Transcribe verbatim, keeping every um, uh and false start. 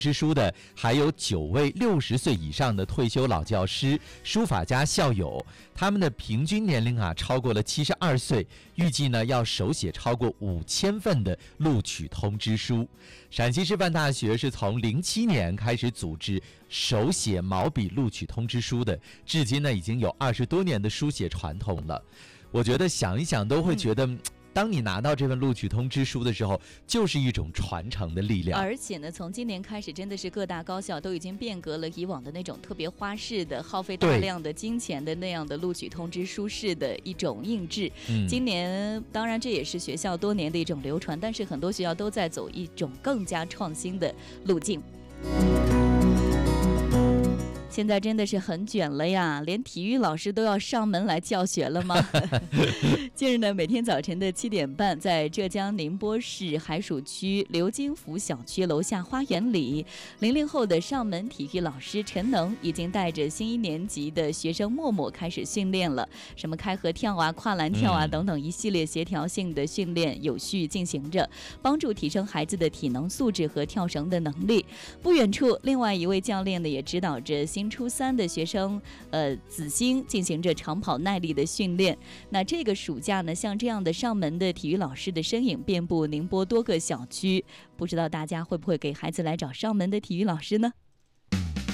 之书的还有九位六十岁以上的退休老教师、书法家校友，他们的平均年龄啊超过了七十二岁，预计呢要手写超过五千份的录取通知书。陕西师范大学是从零七年开始组织手写毛笔录取通知书的，至今呢已经有二十多年的书写传统了。我觉得想一想都会觉得。嗯当你拿到这份录取通知书的时候，就是一种传承的力量。 而且呢，从今年开始，真的是各大高校都已经变革了以往的那种特别花式的、耗费大量的金钱的那样的录取通知书式的一种印制。嗯、今年当然这也是学校多年的一种流传，但是很多学校都在走一种更加创新的路径。现在真的是很卷了呀，连体育老师都要上门来教学了吗？近日呢，每天早晨的七点半，在浙江宁波市海曙区刘金福小区楼下花园里，零零后的上门体育老师陈能已经带着新一年级的学生默默开始训练了，什么开合跳啊、跨栏跳啊等等一系列协调性的训练有序进行着，帮助提升孩子的体能素质和跳绳的能力。不远处，另外一位教练呢也指导着新初三的学生，呃，子星进行着长跑耐力的训练。那这个暑假呢，像这样的上门的体育老师的身影遍布宁波多个小区，不知道大家会不会给孩子来找上门的体育老师呢？